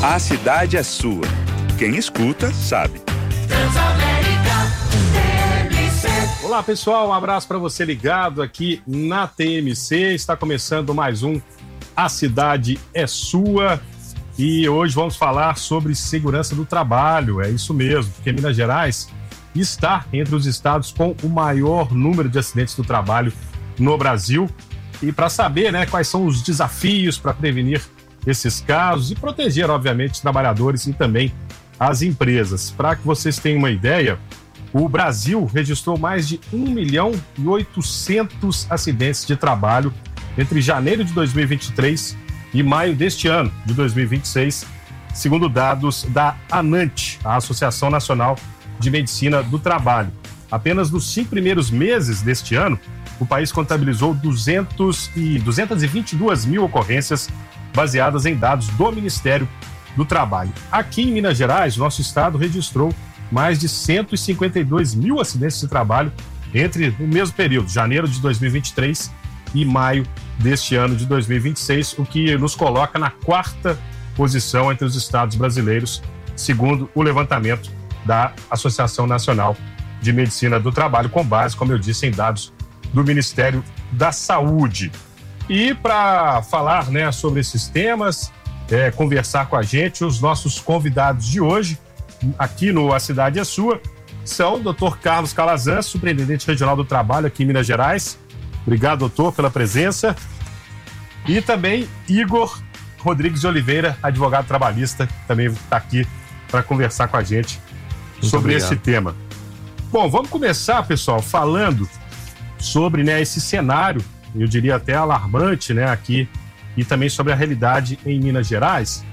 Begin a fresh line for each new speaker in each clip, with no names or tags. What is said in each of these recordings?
A cidade é sua. Quem escuta, sabe.
Olá, pessoal. Um abraço para você ligado aqui na TMC. Está começando mais um A Cidade é Sua. E hoje vamos falar sobre segurança do trabalho. É isso mesmo, porque Minas Gerais está entre os estados com o maior número de acidentes do trabalho no Brasil. E para saber, quais são os desafios para prevenir esses casos e proteger, obviamente, os trabalhadores e também as empresas. Para que vocês tenham uma ideia, o Brasil registrou mais de 1.800.000 acidentes de trabalho entre janeiro de 2023 e maio deste ano, de 2026, segundo dados da ANANT, a Associação Nacional de Medicina do Trabalho. Apenas nos 5 primeiros meses deste ano, o país contabilizou 222 mil ocorrências baseadas em dados do Ministério do Trabalho. Aqui em Minas Gerais, nosso estado registrou mais de 152 mil acidentes de trabalho entre o mesmo período, janeiro de 2023 e maio deste ano de 2026, o que nos coloca na 4ª posição entre os estados brasileiros, segundo o levantamento da Associação Nacional de Medicina do Trabalho, com base, como eu disse, em dados do Ministério da Saúde. E para falar, sobre esses temas, conversar com a gente, os nossos convidados de hoje, aqui no A Cidade é Sua, são o Dr. Carlos Calazans, superintendente regional do trabalho aqui em Minas Gerais. Obrigado, doutor, pela presença. E também Igor Rodrigues de Oliveira, advogado trabalhista, que também está aqui para conversar com a gente sobre esse tema. Bom, vamos começar, pessoal, falando sobre esse cenário, eu diria até alarmante, aqui, e também sobre a realidade em Minas Gerais.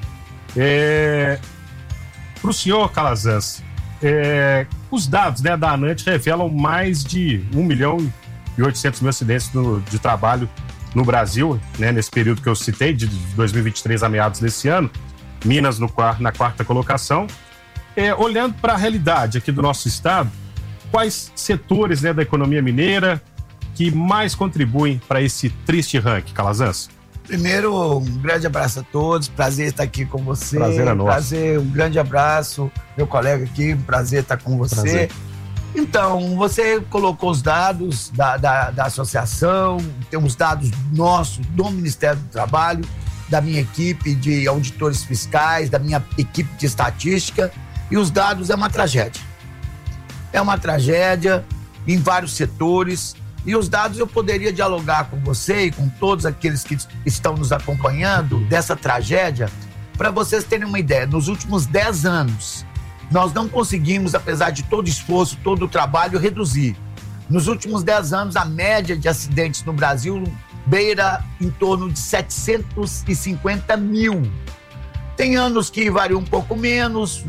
Para o senhor Calazans, os dados da ANANT revelam mais de 1.800.000 acidentes de trabalho no Brasil, nesse período que eu citei, de 2023 a meados desse ano, Minas na 4ª colocação. Olhando para a realidade aqui do nosso estado, quais setores da economia mineira que mais contribuem para esse triste ranking, Calazans?
Primeiro, um grande abraço a todos, prazer estar aqui com você.
Prazer é nosso.
Um grande abraço, meu colega aqui, prazer estar com você.
Prazer.
Então, você colocou os dados da associação, tem os dados nossos, do Ministério do Trabalho, da minha equipe de auditores fiscais, da minha equipe de estatística, e os dados é uma tragédia. É uma tragédia em vários setores. E os dados eu poderia dialogar com você e com todos aqueles que estão nos acompanhando dessa tragédia, para vocês terem uma ideia. Nos últimos 10 anos, nós não conseguimos, apesar de todo o esforço, todo o trabalho, reduzir. Nos últimos 10 anos, a média de acidentes no Brasil beira em torno de 750 mil. Tem anos que variam um pouco menos,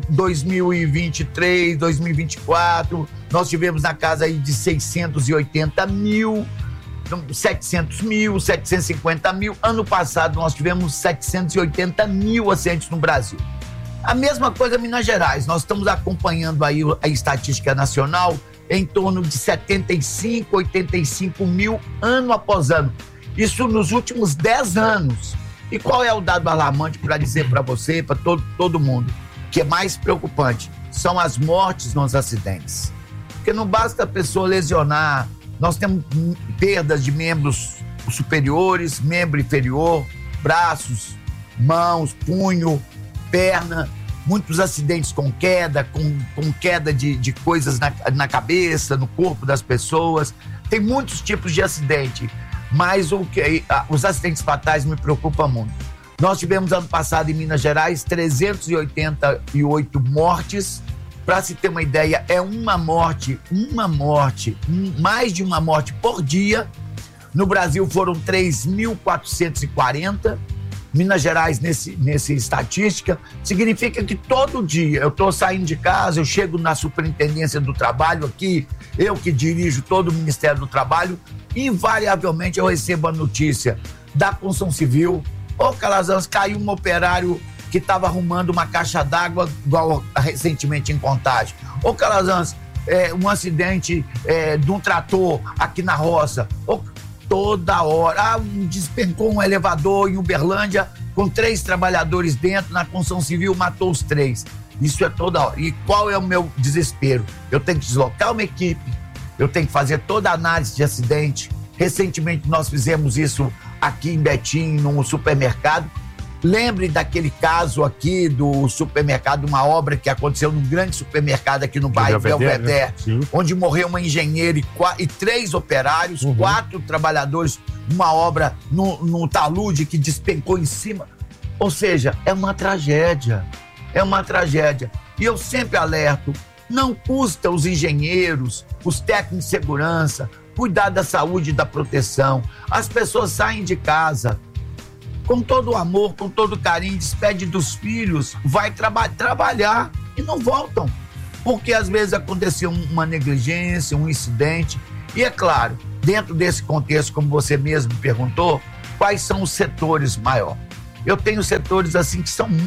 2023, 2024, nós tivemos na casa aí de 680 mil, 700 mil, 750 mil. Ano passado nós tivemos 780 mil acidentes no Brasil. A mesma coisa em Minas Gerais, nós estamos acompanhando aí a estatística nacional em torno de 75, 85 mil ano após ano. Isso nos últimos 10 anos. E qual é o dado alarmante para dizer para você, para todo mundo, que é mais preocupante? São as mortes nos acidentes. Porque não basta a pessoa lesionar, nós temos perdas de membros superiores, membro inferior, braços, mãos, punho, perna, muitos acidentes com queda, com queda de coisas na cabeça, no corpo das pessoas. Tem muitos tipos de acidente. Mas os acidentes fatais me preocupam muito. Nós tivemos ano passado em Minas Gerais 388 mortes. Para se ter uma ideia, é mais de uma morte por dia. No Brasil foram 3.440. Minas Gerais, nessa estatística, significa que todo dia eu estou saindo de casa, eu chego na Superintendência do Trabalho aqui, eu que dirijo todo o Ministério do Trabalho, invariavelmente eu recebo a notícia da construção civil: Calazans, caiu um operário que estava arrumando uma caixa d'água, igual recentemente em Contagem. Calazans, um acidente de um trator aqui na roça. Toda hora. Despencou um elevador em Uberlândia, com 3 trabalhadores dentro, na construção civil matou os 3. Isso é toda hora. E qual é o meu desespero? Eu tenho que deslocar uma equipe, eu tenho que fazer toda a análise de acidente. Recentemente nós fizemos isso aqui em Betim, num supermercado. Lembre daquele caso aqui do supermercado, uma obra que aconteceu num grande supermercado aqui no bairro Belvedere, onde morreu uma engenheira e 3 operários, 4 trabalhadores, uma obra no talude que despencou em cima. Ou seja, é uma tragédia. É uma tragédia. E eu sempre alerto, não custa os engenheiros, os técnicos de segurança, cuidar da saúde e da proteção. As pessoas saem de casa com todo o amor, com todo o carinho, despede dos filhos, vai trabalhar e não voltam. Porque às vezes aconteceu uma negligência, um incidente. E é claro, dentro desse contexto, como você mesmo perguntou, quais são os setores maiores? Eu tenho setores assim que são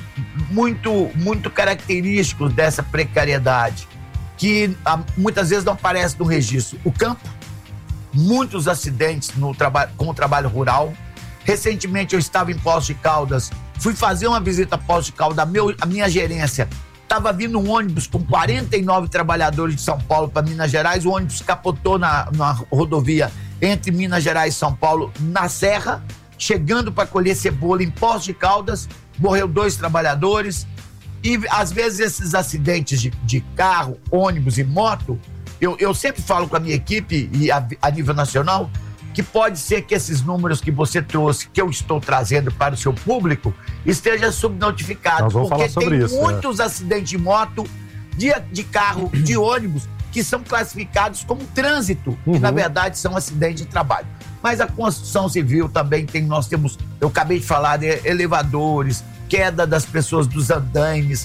muito característicos dessa precariedade, que muitas vezes não aparece no registro. O campo, muitos acidentes com o trabalho rural. Recentemente eu estava em Poços de Caldas, fui fazer uma visita a Poços de Caldas, a minha gerência, estava vindo um ônibus com 49 trabalhadores de São Paulo para Minas Gerais, o ônibus capotou na rodovia entre Minas Gerais e São Paulo, na Serra, chegando para colher cebola em Poços de Caldas, morreu 2 trabalhadores, e às vezes esses acidentes de carro, ônibus e moto, eu sempre falo com a minha equipe e a nível nacional, que pode ser que esses números que você trouxe, que eu estou trazendo para o seu público, esteja subnotificado.
Nós vamos falar sobre isso.
Porque tem muitos acidentes de moto, de carro, de ônibus, que são classificados como trânsito, que na verdade são acidentes de trabalho. Mas a construção civil também nós temos, eu acabei de falar, de elevadores, queda das pessoas dos andaimes,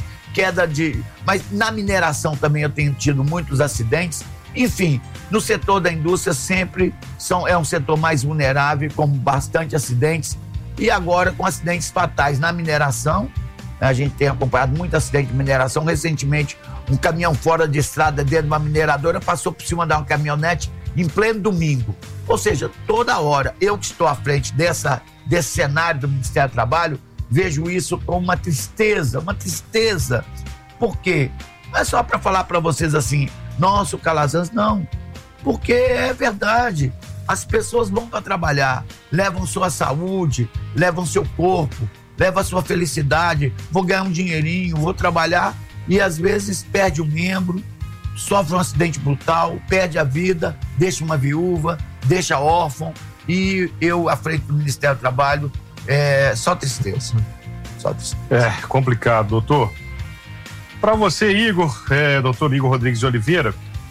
mas na mineração também eu tenho tido muitos acidentes. Enfim, no setor da indústria sempre é um setor mais vulnerável, com bastante acidentes, e agora com acidentes fatais. Na mineração, a gente tem acompanhado muito acidente de mineração. Recentemente, um caminhão fora de estrada dentro de uma mineradora passou por cima de uma caminhonete em pleno domingo. Ou seja, toda hora, eu que estou à frente desse cenário do Ministério do Trabalho, vejo isso com uma tristeza. Por quê? Não é só para falar para vocês assim, nossa, o Calazans, não. Porque é verdade. As pessoas vão para trabalhar, levam sua saúde, levam seu corpo, levam a sua felicidade, vou ganhar um dinheirinho, vou trabalhar, e às vezes perde um membro, sofre um acidente brutal, perde a vida, deixa uma viúva, deixa órfão, e eu, à frente do Ministério do Trabalho, só tristeza.
É complicado, doutor. Para você, Igor, doutor Igor Rodrigues de Oliveira,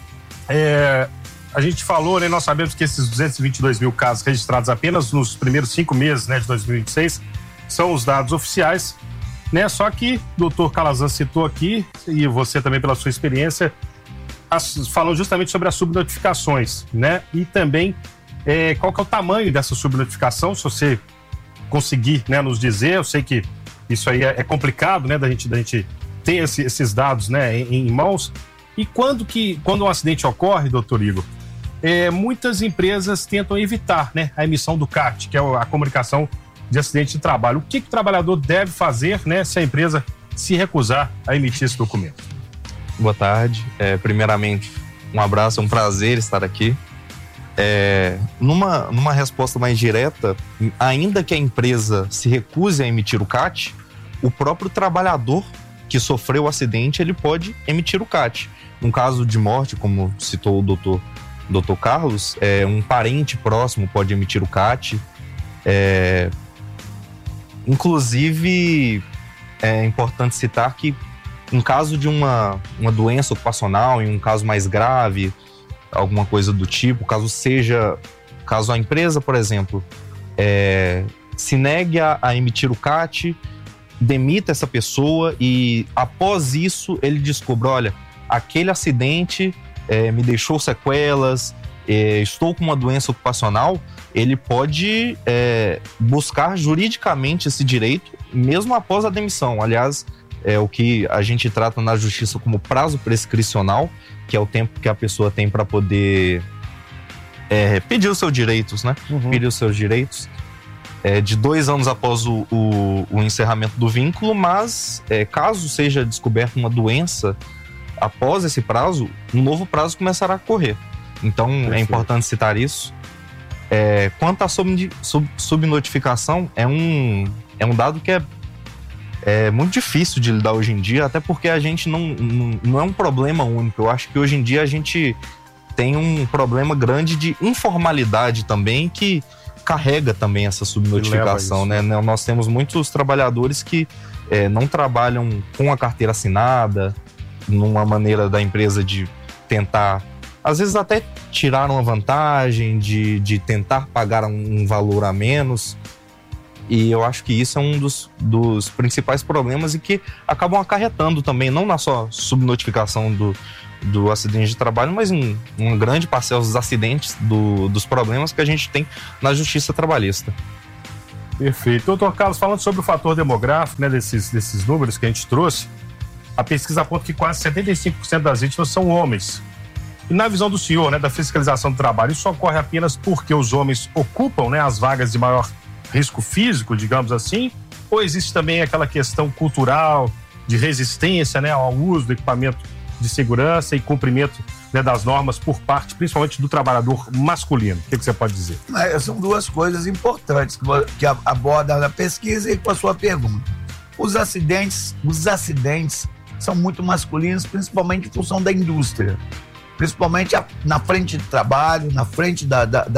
a gente falou, né, nós sabemos que esses 222 mil casos registrados apenas nos primeiros 5 meses, né, de 2026 são os dados oficiais, né? Só que o doutor Calazans citou aqui, e você também pela sua experiência, falou justamente sobre as subnotificações, né? E também qual que é o tamanho dessa subnotificação, se você conseguir, né, nos dizer. Eu sei que isso aí é complicado, né, da gente ter esses dados, né, em mãos. E quando um acidente ocorre, doutor Igor, muitas empresas tentam evitar, né, a emissão do CAT, que é a comunicação de acidente de trabalho. O que o trabalhador deve fazer, né, se a empresa se recusar a emitir esse documento?
Boa tarde. Primeiramente, um abraço, é um prazer estar aqui. Numa resposta mais direta, ainda que a empresa se recuse a emitir o CAT, o próprio trabalhador que sofreu o acidente, ele pode emitir o CAT. No caso de morte, como citou o doutor Carlos, um parente próximo pode emitir o CAT. Inclusive, é importante citar que, em caso de uma doença ocupacional, em um caso mais grave, alguma coisa do tipo, caso a empresa, por exemplo, se negue a emitir o CAT, demita essa pessoa e, após isso, ele descobre, olha, aquele acidente me deixou sequelas, estou com uma doença ocupacional, ele pode buscar juridicamente esse direito, mesmo após a demissão. Aliás, é o que a gente trata na justiça como prazo prescricional, que é o tempo que a pessoa tem para poder pedir os seus direitos, né? Pedir os seus direitos. de 2 anos após o encerramento do vínculo, mas caso seja descoberta uma doença após esse prazo, um novo prazo começará a correr. Então é importante citar isso. Quanto à subnotificação, é um dado que é muito difícil de lidar hoje em dia, até porque a gente não é um problema único. Eu acho que hoje em dia a gente tem um problema grande de informalidade também, que carrega também essa subnotificação, né? Nós temos muitos trabalhadores que não trabalham com a carteira assinada, numa maneira da empresa de tentar, às vezes até tirar uma vantagem, de tentar pagar um valor a menos. E eu acho que isso é um dos principais problemas e que acabam acarretando também, não na só subnotificação do acidente de trabalho, mas em uma grande parcela dos acidentes, dos problemas que a gente tem na justiça trabalhista.
Perfeito. Doutor Carlos, falando sobre o fator demográfico, né, desses números que a gente trouxe, a pesquisa aponta que quase 75% das vítimas são homens. E na visão do senhor, né, da fiscalização do trabalho, isso ocorre apenas porque os homens ocupam, né, as vagas de maior risco físico, digamos assim, ou existe também aquela questão cultural de resistência, né, ao uso do equipamento de segurança e cumprimento, né, das normas por parte, principalmente do trabalhador masculino? O que você pode dizer?
São duas coisas importantes que aborda na pesquisa e com a sua pergunta. Os acidentes são muito masculinos, principalmente em função da indústria. Principalmente na frente de trabalho, na frente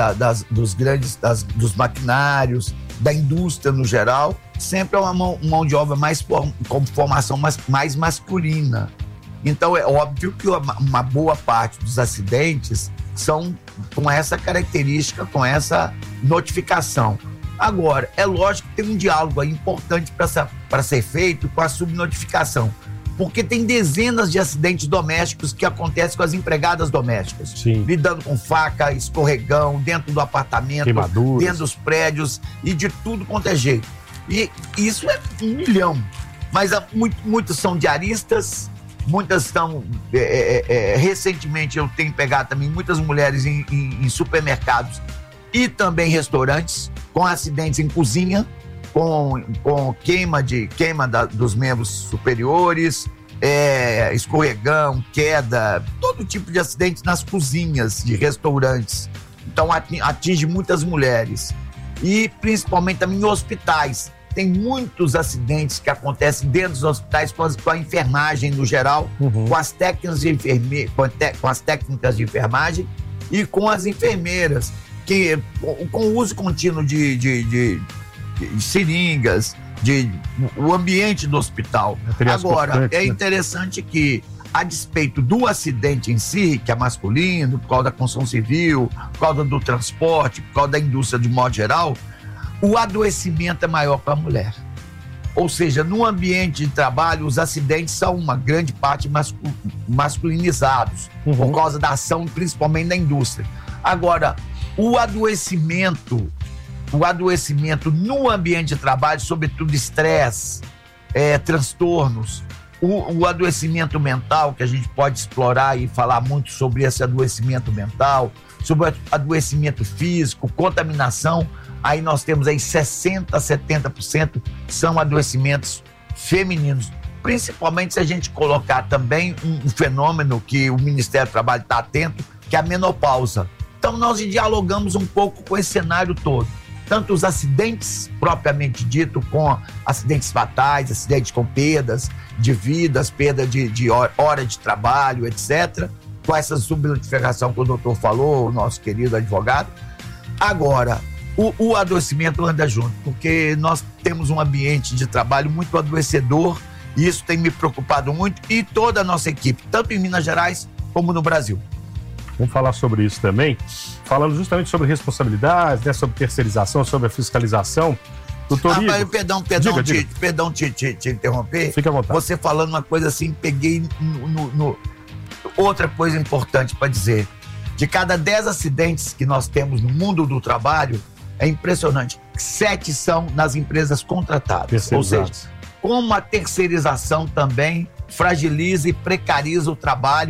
dos maquinários, da indústria no geral, sempre é uma mão de obra com formação mais masculina. Então é óbvio que uma boa parte dos acidentes são com essa característica, com essa notificação. Agora, é lógico que tem um diálogo aí importante para ser feito com a subnotificação. Porque tem dezenas de acidentes domésticos que acontecem com as empregadas domésticas.
Sim. Lidando
com faca, escorregão, dentro do apartamento,
queimaduras,
dentro dos prédios e de tudo quanto é jeito. E isso é 1 milhão. Mas muitos são diaristas, muitas estão... recentemente eu tenho pegado também muitas mulheres em supermercados e também restaurantes com acidentes em cozinha, com queima dos membros superiores, escorregão, queda, todo tipo de acidente nas cozinhas de restaurantes. Então atinge muitas mulheres. E principalmente também em hospitais. Tem muitos acidentes que acontecem dentro dos hospitais com a enfermagem no geral, com as técnicas de enfermagem e com as enfermeiras, que com o uso contínuo de seringas, o ambiente do hospital. Agora, é interessante que, a despeito do acidente em si, que é masculino, por causa da construção civil, por causa do transporte, por causa da indústria de modo geral, o adoecimento é maior para a mulher. Ou seja, no ambiente de trabalho, os acidentes são uma grande parte masculinizados, por causa da ação, principalmente da indústria. Agora, o adoecimento no ambiente de trabalho, sobretudo estresse, transtornos, o adoecimento mental, que a gente pode explorar e falar muito sobre esse adoecimento mental, sobre adoecimento físico, contaminação, aí nós temos aí 60% a 70% são adoecimentos femininos. Principalmente se a gente colocar também um fenômeno que o Ministério do Trabalho está atento, que é a menopausa. Então nós dialogamos um pouco com esse cenário todo. Tanto os acidentes propriamente dito, com acidentes fatais, acidentes com perdas de vidas, perda de hora de trabalho, etc. Com essa subnotificação que o doutor falou, o nosso querido advogado. Agora, o adoecimento anda junto, porque nós temos um ambiente de trabalho muito adoecedor e isso tem me preocupado muito, e toda a nossa equipe, tanto em Minas Gerais como no Brasil.
Vamos falar sobre isso também, falando justamente sobre responsabilidades, né, sobre terceirização, sobre a fiscalização. Doutor Igor,
perdão te interromper.
Fique à vontade.
Você falando uma coisa assim, peguei outra coisa importante para dizer. De cada 10 acidentes que nós temos no mundo do trabalho, é impressionante, 7 são nas empresas contratadas. Ou seja, como a terceirização também fragiliza e precariza o trabalho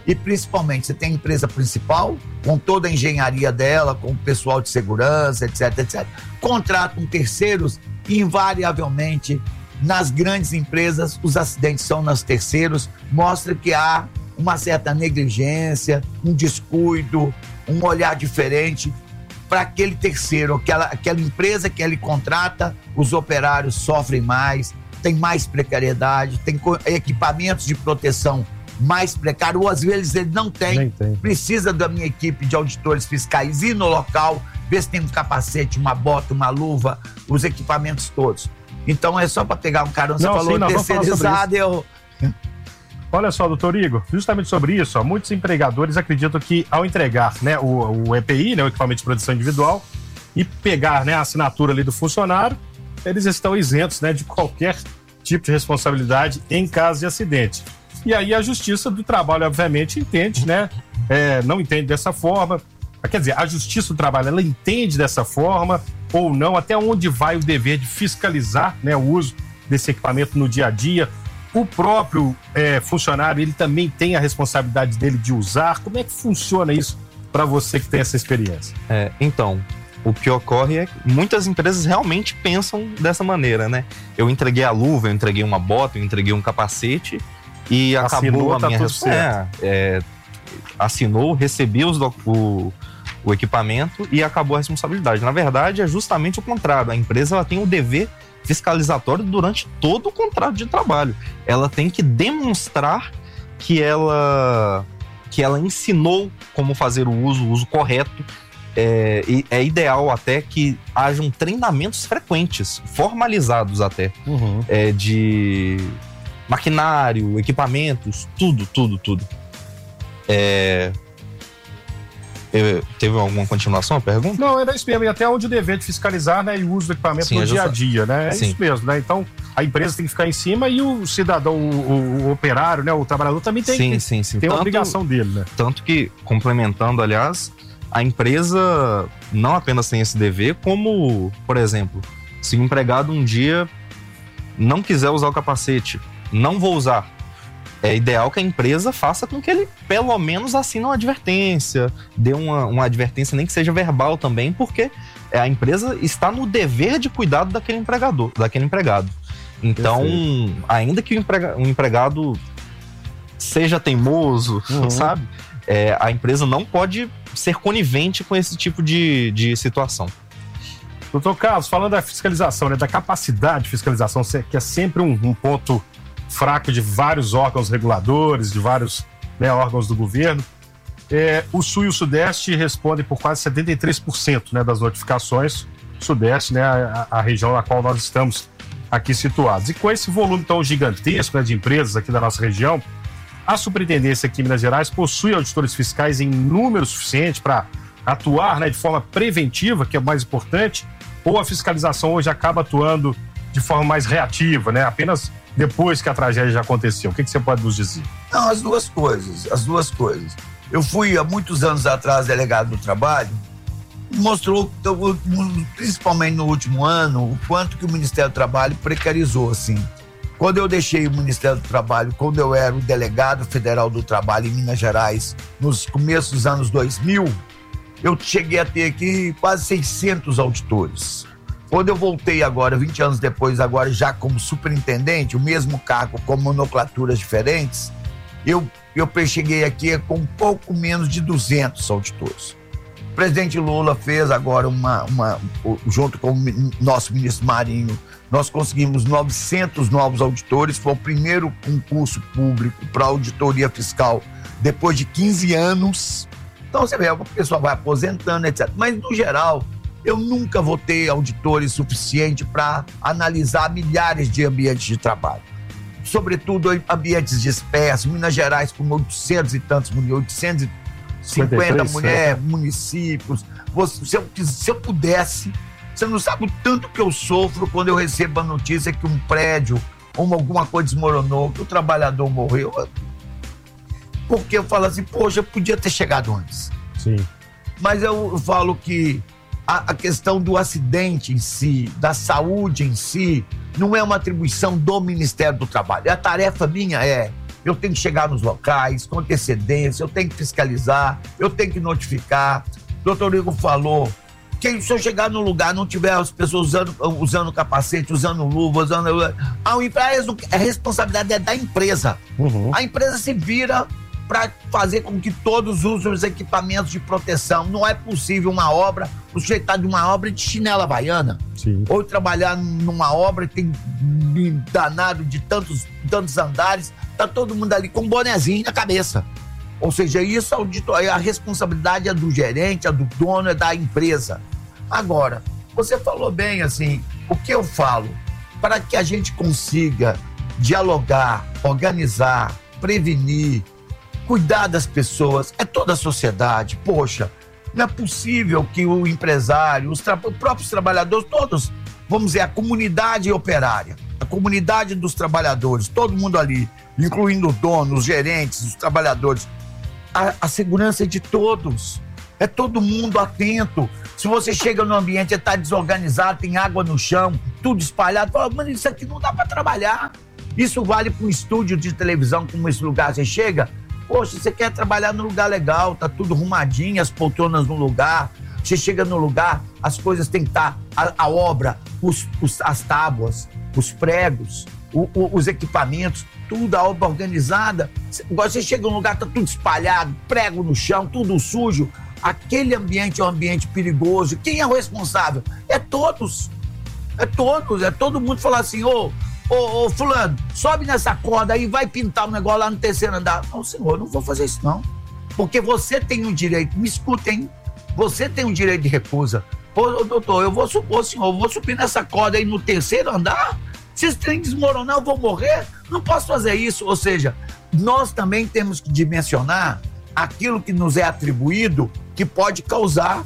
E principalmente, você tem a empresa principal, com toda a engenharia dela, com o pessoal de segurança, etc, etc. Contratam terceiros e, invariavelmente, nas grandes empresas, os acidentes são nos terceiros. Mostra que há uma certa negligência, um descuido, um olhar diferente para aquele terceiro, aquela empresa que ele contrata. Os operários sofrem mais, tem mais precariedade, tem equipamentos de proteção mais precário, ou às vezes ele não tem. Precisa da minha equipe de auditores fiscais ir no local, ver se tem um capacete, uma bota, uma luva, os equipamentos todos. Então é só para pegar um carão, você falou terceirizado,
Olha só, doutor Igor, justamente sobre isso, ó, muitos empregadores acreditam que ao entregar, né, o EPI, né, o equipamento de proteção individual, e pegar, né, a assinatura ali do funcionário, eles estão isentos, né, de qualquer tipo de responsabilidade em caso de acidente. E aí a Justiça do Trabalho, obviamente, entende, né? Não entende dessa forma. Quer dizer, a Justiça do Trabalho, ela entende dessa forma ou não? Até onde vai o dever de fiscalizar, né, o uso desse equipamento no dia a dia? O próprio funcionário, ele também tem a responsabilidade dele de usar? Como é que funciona isso para você que tem essa experiência?
Então, o que ocorre é que muitas empresas realmente pensam dessa maneira, né? Eu entreguei a luva, eu entreguei uma bota, eu entreguei um capacete e acabou a minha assinou, recebi o equipamento e acabou a responsabilidade. Na verdade, é justamente o contrário. A empresa, ela tem o dever fiscalizatório durante todo o contrato de trabalho. Ela tem que demonstrar que ela ensinou como fazer o uso correto. É ideal até que hajam treinamentos frequentes, formalizados até, de maquinário, equipamentos, tudo. Teve alguma continuação a pergunta?
Não, era isso mesmo. E até onde o dever de fiscalizar, né, e o uso do equipamento no dia a dia, né? Isso mesmo, né? Então, a empresa tem que ficar em cima e o cidadão, o operário, né, o trabalhador também tem tem a obrigação dele, né?
Tanto que, complementando, aliás, a empresa não apenas tem esse dever, como, por exemplo, se o empregado um dia não quiser usar o capacete, não vou usar, é ideal que a empresa faça com que ele pelo menos assine uma advertência, dê uma advertência, nem que seja verbal também, porque a empresa está no dever de cuidado daquele empregado. Então, ainda que o empregado seja teimoso, sabe? A empresa não pode ser conivente com esse tipo de situação.
Doutor Carlos, falando da fiscalização, né, da capacidade de fiscalização, que é sempre um ponto fraco de vários órgãos reguladores, de vários, né, órgãos do governo, o Sul e o Sudeste respondem por quase 73%, né, das notificações. Sudeste, né, a região na qual nós estamos aqui situados. E com esse volume tão gigantesco, né, de empresas aqui da nossa região, a Superintendência aqui em Minas Gerais possui auditores fiscais em número suficiente para atuar, né, de forma preventiva, que é o mais importante, ou a fiscalização hoje acaba atuando de forma mais reativa, né, apenas depois que a tragédia já aconteceu? O que você pode nos dizer?
Não, as duas coisas. Eu fui, há muitos anos atrás, delegado do trabalho, mostrou, principalmente no último ano, o quanto que o Ministério do Trabalho precarizou, assim. Quando eu deixei o Ministério do Trabalho, quando eu era o delegado federal do trabalho em Minas Gerais, nos começos dos anos 2000, eu cheguei a ter aqui quase 600 auditores. Quando eu voltei agora, 20 anos depois, agora já como superintendente, o mesmo cargo com nomenclaturas diferentes, eu cheguei aqui com um pouco menos de 200 auditores. O presidente Lula fez agora junto com o nosso ministro Marinho, nós conseguimos 900 novos auditores, foi o primeiro concurso público para auditoria fiscal depois de 15 anos. Então você vê, o pessoal vai aposentando, etc. Mas, no geral, eu nunca vou ter auditores suficiente para analisar milhares de ambientes de trabalho. Sobretudo ambientes dispersos, Minas Gerais com 800 e tantos, 850 municípios. Se eu pudesse, você não sabe o tanto que eu sofro quando eu recebo a notícia que um prédio ou alguma coisa desmoronou, que o trabalhador morreu. Porque eu falo assim, poxa, eu podia ter chegado antes.
Sim.
Mas eu falo que a questão do acidente em si, da saúde em si, não é uma atribuição do Ministério do Trabalho. A tarefa minha é eu tenho que chegar nos locais com antecedência, eu tenho que fiscalizar, eu tenho que notificar. O doutor Igor falou que se eu chegar no lugar não tiver as pessoas usando capacete, usando luva, a responsabilidade é da empresa. A empresa se vira para fazer com que todos usem os equipamentos de proteção. Não é possível uma obra, o sujeito está de uma obra de chinela havaiana.
Sim.
Ou trabalhar numa obra que tem danado de tantos andares, tá todo mundo ali com um bonezinho na cabeça. Ou seja, isso a responsabilidade é do gerente, é do dono, é da empresa. Agora, você falou bem assim, o que eu falo? Para que a gente consiga dialogar, organizar, prevenir, cuidar das pessoas, é toda a sociedade. Poxa, não é possível que o empresário, os próprios trabalhadores, todos, vamos dizer, a comunidade operária, a comunidade dos trabalhadores, todo mundo ali, incluindo o dono, os gerentes, os trabalhadores, a segurança é de todos, é todo mundo atento. Se você chega no ambiente e está desorganizado, tem água no chão, tudo espalhado, fala, mano, isso aqui não dá para trabalhar. Isso vale para um estúdio de televisão, como esse lugar você chega. Poxa, você quer trabalhar num lugar legal, tá tudo arrumadinho, as poltronas no lugar. Você chega no lugar, as coisas têm que estar, a obra, as tábuas, os pregos, os equipamentos, tudo, a obra organizada. Agora você chega num lugar, tá tudo espalhado, prego no chão, tudo sujo. Aquele ambiente é um ambiente perigoso. Quem é o responsável? É todos. É todos. É todo mundo falar assim, ô, fulano, sobe nessa corda aí, vai pintar um negócio lá no terceiro andar. Não, senhor, eu não vou fazer isso, não. Porque você tem um direito, me escutem, você tem um direito de recusa. Ô, doutor, eu vou supor, senhor, eu vou subir nessa corda aí no terceiro andar? Se esse trem desmoronar, eu vou morrer? Não posso fazer isso. Ou seja, nós também temos que dimensionar aquilo que nos é atribuído, que pode causar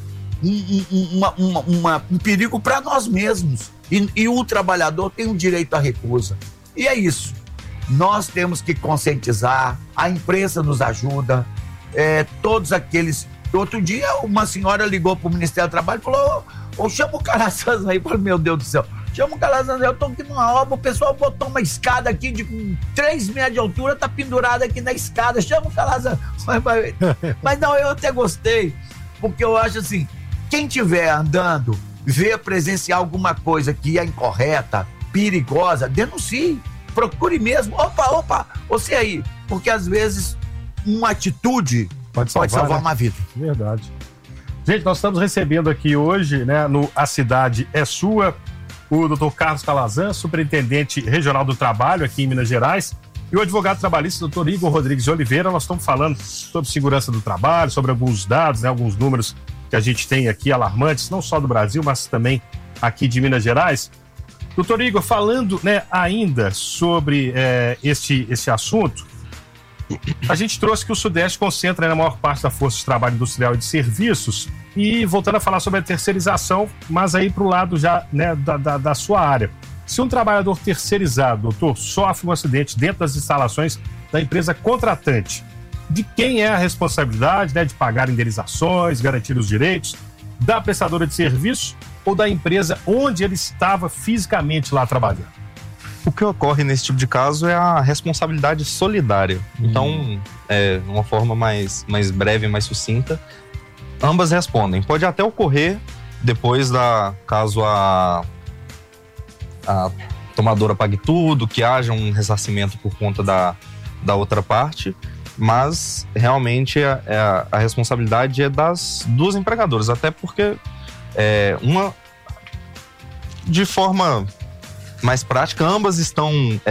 um perigo para nós mesmos. E o trabalhador tem um direito à recusa. E é isso. Nós temos que conscientizar, a imprensa nos ajuda, todos aqueles... Outro dia, uma senhora ligou para o Ministério do Trabalho e falou, chama o Calazans aí. Eu falei, meu Deus do céu, chama o Calazans aí, eu estou aqui numa obra, o pessoal botou uma escada aqui de 3 metros de altura, tá pendurada aqui na escada, chama o Calazans. Mas não, eu até gostei, porque eu acho assim, quem estiver andando, ver presenciar alguma coisa que é incorreta, perigosa, denuncie, procure mesmo. Opa, você aí, porque às vezes uma atitude pode salvar
né?
uma vida.
Verdade. Gente, nós estamos recebendo aqui hoje, né, no A Cidade é Sua, o Dr. Carlos Calazans, superintendente regional do trabalho aqui em Minas Gerais, e o advogado trabalhista, Dr. Igor Rodrigues de Oliveira. Nós estamos falando sobre segurança do trabalho, sobre alguns dados, né, alguns números que a gente tem aqui alarmantes, não só do Brasil, mas também aqui de Minas Gerais. Doutor Igor, falando, né, ainda sobre este assunto, a gente trouxe que o Sudeste concentra, né, a maior parte da força de trabalho industrial e de serviços, e voltando a falar sobre a terceirização, mas aí para o lado já, né, da sua área. Se um trabalhador terceirizado, doutor, sofre um acidente dentro das instalações da empresa contratante, de quem é a responsabilidade, né, de pagar indenizações, garantir os direitos, da prestadora de serviço ou da empresa onde ele estava fisicamente lá trabalhando?
O que ocorre nesse tipo de caso é a responsabilidade solidária. Então, uma forma mais breve, mais sucinta, ambas respondem. Pode até ocorrer depois caso a tomadora pague tudo, que haja um ressarcimento por conta da outra parte, mas realmente a responsabilidade é das duas empregadoras, até porque uma, de forma mais prática, ambas estão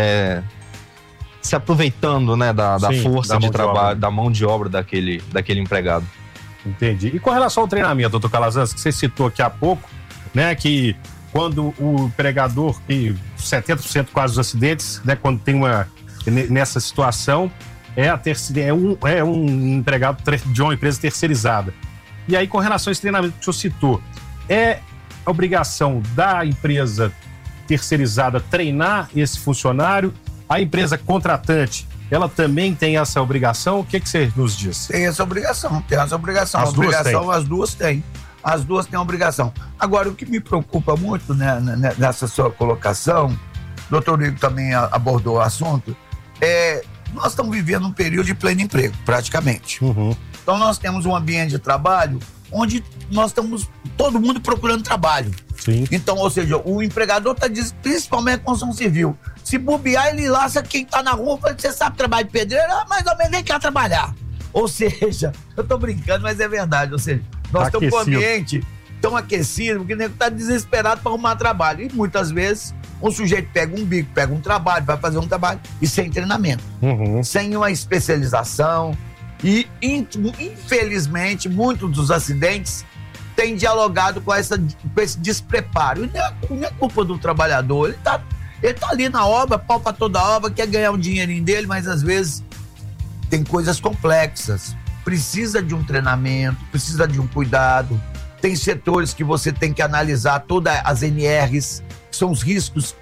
se aproveitando, né, da força de trabalho, da mão de obra daquele empregado.
Entendi. E com relação ao treinamento, doutor Calazans, que você citou aqui há pouco, né, que quando o empregador, que 70% quase dos acidentes, né, quando tem nessa situação, é um empregado de uma empresa terceirizada. E aí, com relação a esse treinamento que o senhor citou, é obrigação da empresa terceirizada treinar esse funcionário? A empresa contratante, ela também tem essa obrigação? O que você nos diz?
Tem essa obrigação.
As
duas têm. As duas têm a obrigação. Agora, o que me preocupa muito, né, nessa sua colocação, o doutor Igor também abordou o assunto, nós estamos vivendo um período de pleno emprego, praticamente.
Uhum.
Então nós temos um ambiente de trabalho onde nós estamos todo mundo procurando trabalho.
Sim.
Então, ou seja, o empregador está principalmente a construção civil. Se bobear, ele laça quem está na rua, fala, você sabe trabalhar de pedreiro? Mais ou menos nem quer trabalhar. Ou seja, eu tô brincando, mas é verdade. Ou seja, nós estamos com o ambiente tão aquecido que o nego está desesperado para arrumar trabalho. E muitas vezes o sujeito pega um bico, pega um trabalho, vai fazer um trabalho e sem treinamento, sem uma especialização. E, infelizmente, muitos dos acidentes têm dialogado com esse despreparo. E não é culpa do trabalhador. Ele tá ali na obra, pau pra toda a obra, quer ganhar um dinheirinho dele, mas às vezes tem coisas complexas. Precisa de um treinamento, precisa de um cuidado. Tem setores que você tem que analisar todas as NRs, que são os riscos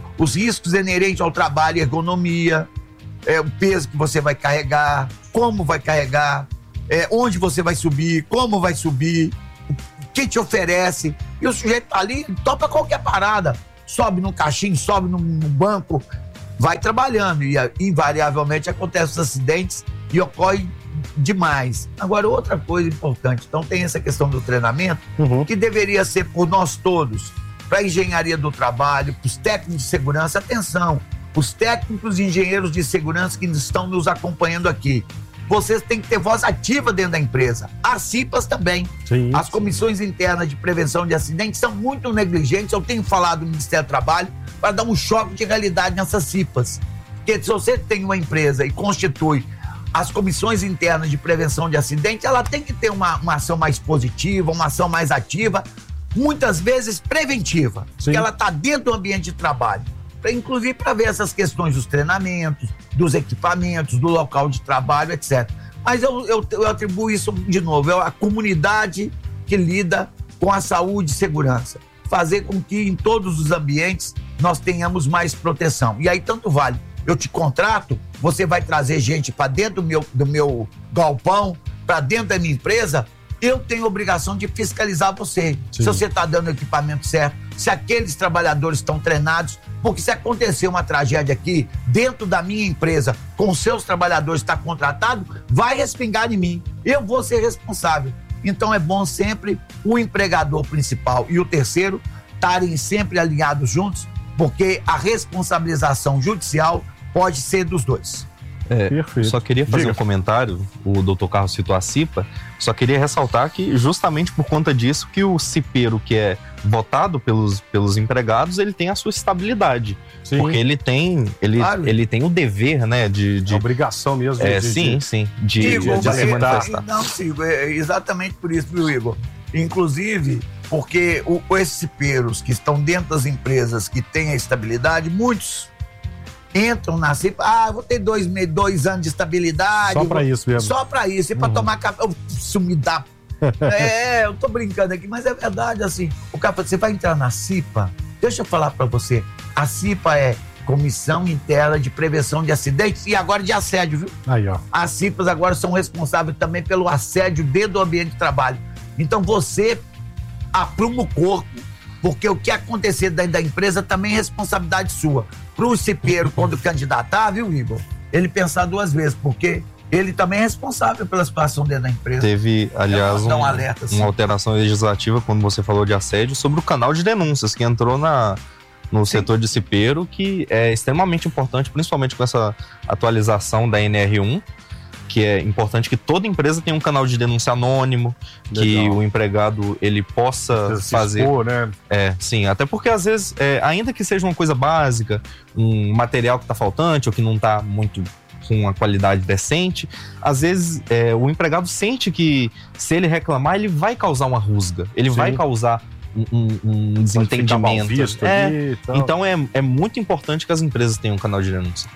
inerentes ao trabalho, ergonomia, o peso que você vai carregar, como vai carregar, onde você vai subir, como vai subir, o que te oferece. E o sujeito tá ali, topa qualquer parada. Sobe no caixinho, sobe no banco, vai trabalhando. E invariavelmente acontecem os acidentes e ocorre demais. Agora, outra coisa importante, então tem essa questão do treinamento, que deveria ser por nós todos, para a engenharia do trabalho, para os técnicos de segurança. Atenção, os técnicos e engenheiros de segurança que estão nos acompanhando aqui, vocês têm que ter voz ativa dentro da empresa. As CIPAs também.
Sim,
as comissões internas de prevenção de acidentes são muito negligentes. Eu tenho falado do Ministério do Trabalho para dar um choque de realidade nessas CIPAs. Porque se você tem uma empresa e constitui as comissões internas de prevenção de acidentes, ela tem que ter uma ação mais positiva, uma ação mais ativa, muitas vezes preventiva.
Sim.
Porque ela está dentro do ambiente de trabalho. Inclusive para ver essas questões dos treinamentos, dos equipamentos, do local de trabalho, etc. Mas eu atribuo isso, de novo, é a comunidade que lida com a saúde e segurança. Fazer com que em todos os ambientes nós tenhamos mais proteção. E aí tanto vale, eu te contrato, você vai trazer gente para dentro do meu galpão, para dentro da minha empresa, eu tenho a obrigação de fiscalizar você.
Sim.
Se você está dando o equipamento certo, se aqueles trabalhadores estão treinados, porque se acontecer uma tragédia aqui, dentro da minha empresa, com seus trabalhadores está contratado, vai respingar em mim. Eu vou ser responsável. Então é bom sempre o empregador principal e o terceiro estarem sempre alinhados juntos, porque a responsabilização judicial pode ser dos dois.
Perfeito.
Só queria fazer um comentário, o doutor Carlos citou a CIPA, só queria ressaltar que justamente por conta disso que o cipeiro que é votado pelos empregados, ele tem a sua estabilidade.
Sim.
Porque ele tem o dever, né, de
obrigação mesmo.
de se manifestar.
Não, Sigo, é exatamente por isso, viu, Igor? Inclusive, porque esses cipeiros que estão dentro das empresas que têm a estabilidade, muitos entram na CIPA, vou ter 2 anos de estabilidade.
Só pra isso mesmo.
Só pra isso, e pra tomar café. Isso me dá. Eu tô brincando aqui, mas é verdade, assim. O cara fala, você vai entrar na CIPA? Deixa eu falar pra você. A CIPA é Comissão Interna de Prevenção de Acidentes e agora de assédio, viu?
Aí, ó.
As CIPAs agora são responsáveis também pelo assédio dentro do ambiente de trabalho. Então você apruma o corpo, porque o que acontecer dentro da empresa também é responsabilidade sua. Pro cipeiro, quando candidatar, viu, Igor? Ele pensar 2 vezes, porque ele também é responsável pela situação dentro da empresa.
Teve, aliás,
assim,
uma alteração legislativa, quando você falou de assédio, sobre o canal de denúncias, que entrou no setor de cipeiro, que é extremamente importante, principalmente com essa atualização da NR1, que é importante que toda empresa tenha um canal de denúncia anônimo, que o empregado ele possa fazer.
Expor, né?
Sim, até porque às vezes, ainda que seja uma coisa básica, um material que está faltante ou que não está muito com uma qualidade decente, às vezes o empregado sente que se ele reclamar, ele vai causar uma rusga, ele vai causar um desentendimento. Então é muito importante que as empresas tenham um canal de denúncia.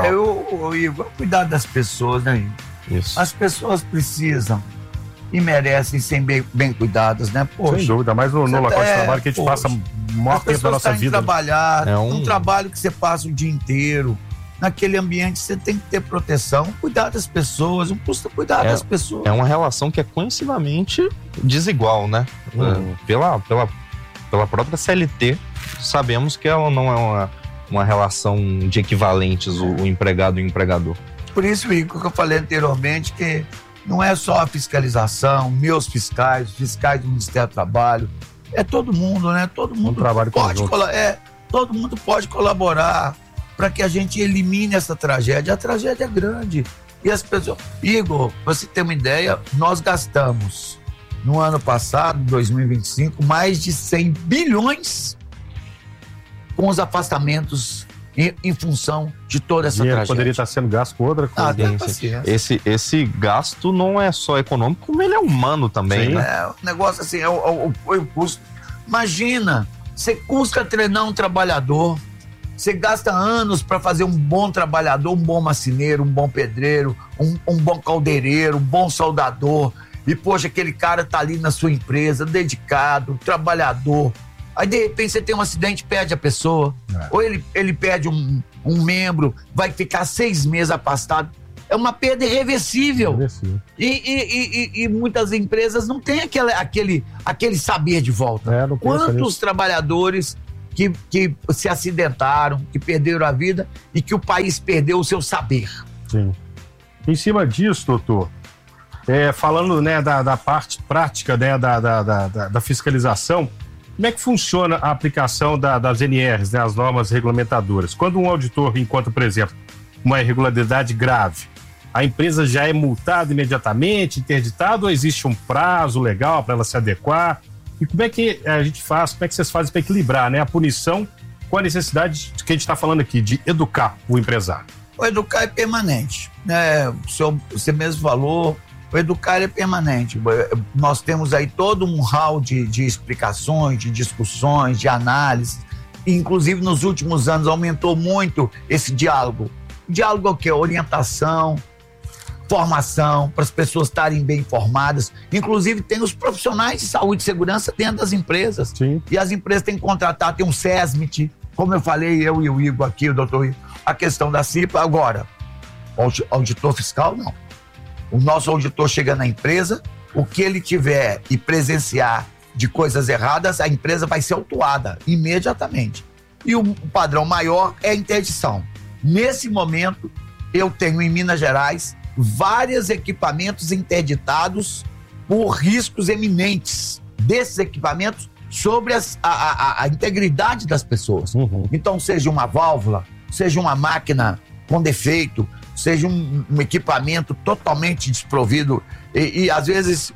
Igor, cuidar das pessoas, né?
Isso.
As pessoas precisam e merecem ser bem cuidadas, né? Poxa,
sem dúvida, mas no local de trabalho que a gente passa o maior tempo da nossa vida.
Trabalhar, um trabalho que você passa o dia inteiro. Naquele ambiente você tem que ter proteção, cuidar das pessoas, não custa cuidar das pessoas.
É uma relação que é conhecidamente desigual, né? Pela própria CLT, sabemos que ela não é uma relação de equivalentes, o empregado e o empregador.
Por isso, Igor, que eu falei anteriormente, que não é só a fiscalização, meus fiscais, fiscais do Ministério do Trabalho, é todo mundo, né? Todo mundo todo mundo pode colaborar para que a gente elimine essa tragédia. A tragédia é grande. E as pessoas... Igor, pra você ter uma ideia, nós gastamos no ano passado, 2025, mais de 100 bilhões com os afastamentos em função de toda essa tragédia.
Poderia estar sendo gasto com outra coisa.
Esse gasto não é só econômico, como ele é humano também,
Sim.
né?
O negócio assim, é o custo. Imagina, você custa treinar um trabalhador, você gasta anos para fazer um bom trabalhador, um bom marceneiro, um bom pedreiro, um bom caldeireiro, um bom soldador. E, poxa, aquele cara tá ali na sua empresa, dedicado, trabalhador. Aí, de repente, você tem um acidente, perde a pessoa. Ou ele perde um membro, vai ficar 6 meses afastado. É uma perda irreversível. E muitas empresas não têm aquele saber de volta. Quantos trabalhadores que se acidentaram, que perderam a vida e que o país perdeu o seu saber?
Sim. Em cima disso, doutor, falando, né, da parte prática, né, da fiscalização, como é que funciona a aplicação das NRs, né, as normas regulamentadoras? Quando um auditor encontra, por exemplo, uma irregularidade grave, a empresa já é multada imediatamente, interditada, ou existe um prazo legal para ela se adequar? E como é que a gente faz, como é que vocês fazem para equilibrar, né, a punição com a necessidade que a gente está falando aqui, de educar o empresário?
O educar é permanente, né? Você mesmo falou, o educar é permanente. Nós temos aí todo um hall de explicações, de discussões, de análise. Inclusive, nos últimos anos, aumentou muito esse diálogo. O diálogo é o quê? Orientação, formação, para as pessoas estarem bem informadas. Inclusive, tem os profissionais de saúde e segurança dentro das empresas.
Sim.
E as empresas têm que contratar, tem um SESMIT, como eu falei, eu e o Igor aqui, o doutor Igor, a questão da CIPA. Agora, auditor fiscal, não. O nosso auditor chega na empresa, o que ele tiver e presenciar de coisas erradas, a empresa vai ser autuada imediatamente. E o padrão maior é a interdição. Nesse momento, eu tenho em Minas Gerais vários equipamentos interditados por riscos eminentes desses equipamentos sobre a integridade das pessoas.
Uhum.
Então, seja uma válvula, seja uma máquina com defeito, seja um equipamento totalmente desprovido e às vezes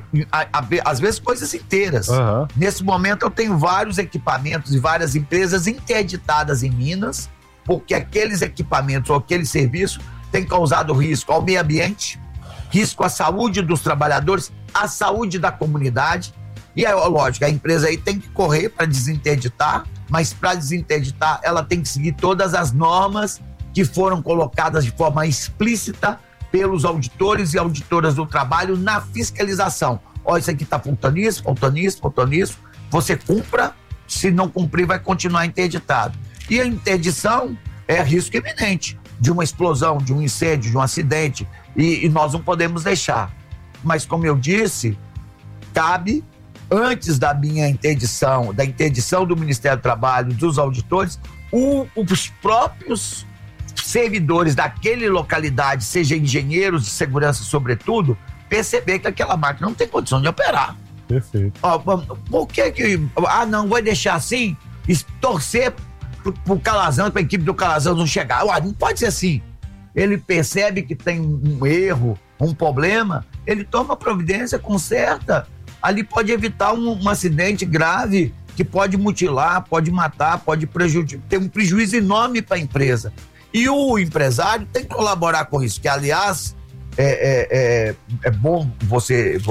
coisas inteiras.
Uhum.
Nesse momento eu tenho vários equipamentos e várias empresas interditadas em Minas, porque aqueles equipamentos ou aquele serviço tem causado risco ao meio ambiente, risco à saúde dos trabalhadores, à saúde da comunidade. E é lógico, a empresa aí tem que correr para desinterditar, mas para desinterditar ela tem que seguir todas as normas que foram colocadas de forma explícita pelos auditores e auditoras do trabalho na fiscalização. Olha, isso aqui está faltando isso, faltando isso, faltando isso. Você cumpra, se não cumprir vai continuar interditado. E a interdição é risco iminente de uma explosão, de um incêndio, de um acidente, e nós não podemos deixar. Mas, como eu disse, cabe, antes da minha interdição, da interdição do Ministério do Trabalho, dos auditores, os próprios servidores daquela localidade, seja engenheiros de segurança sobretudo, perceber que aquela máquina não tem condição de operar.
Perfeito.
Por que não, vai deixar assim e torcer pro Calazans, pra equipe do Calazans não chegar? Não pode ser assim. Ele percebe que tem um erro, um problema, ele toma providência, conserta. Ali pode evitar um acidente grave que pode mutilar, pode matar, pode prejudicar, ter um prejuízo enorme para a empresa. E o empresário tem que colaborar com isso, que aliás é bom você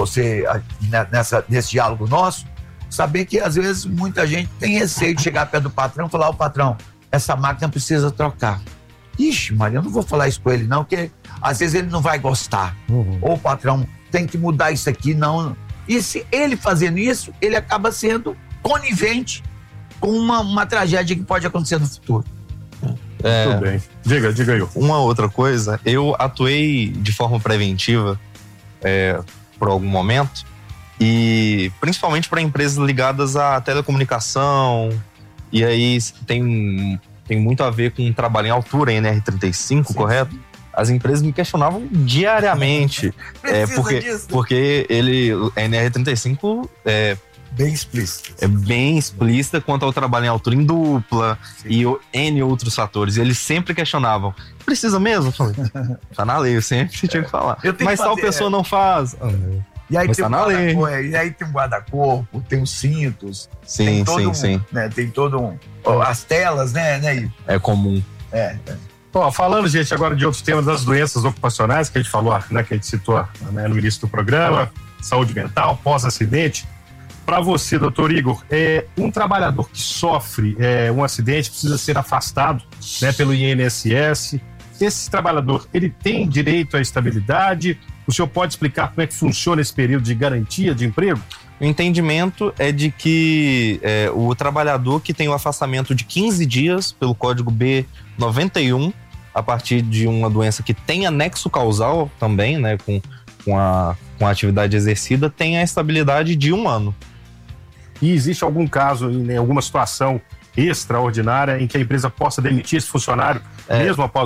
nesse diálogo nosso, saber que às vezes muita gente tem receio de chegar perto do patrão e falar: patrão, essa máquina precisa trocar. Ixi, Maria, eu não vou falar isso com ele não, porque às vezes ele não vai gostar.
Uhum.
Ou patrão, tem que mudar isso aqui, não. E se ele fazendo isso, ele acaba sendo conivente com uma tragédia que pode acontecer no futuro.
Tudo bem. Diga aí.
Uma outra coisa, eu atuei de forma preventiva por algum momento, e principalmente para empresas ligadas à telecomunicação, e aí tem muito a ver com um trabalho em altura, em NR35, sim, correto? as empresas me questionavam diariamente. Porque a NR35
bem explícito.
É bem explícita quanto ao trabalho em altura em dupla. Sim. E N outros fatores. E eles sempre questionavam: precisa mesmo? Eu falei, tá na lei, eu sempre tinha que falar. Mas tal pessoa não faz.
E aí, tem
tá na lei.
E aí tem um guarda-corpo, tem os cintos.
Sim,
sim. Né, tem todo as telas, né?
É comum.
Bom, falando, gente, agora de outros temas das doenças ocupacionais que a gente falou, né, que a gente citou, né, no início do programa, saúde mental, pós-acidente. Para você, doutor Igor, um trabalhador que sofre um acidente precisa ser afastado, né, pelo INSS. Esse trabalhador, ele tem direito à estabilidade? O senhor pode explicar como é que funciona esse período de garantia de emprego?
O entendimento é de que o trabalhador que tem o afastamento de 15 dias pelo Código B91, a partir de uma doença que tem anexo causal também, né, com a atividade exercida, tem a estabilidade de 1 ano.
E existe algum caso, em alguma situação extraordinária, em que a empresa possa demitir esse funcionário mesmo após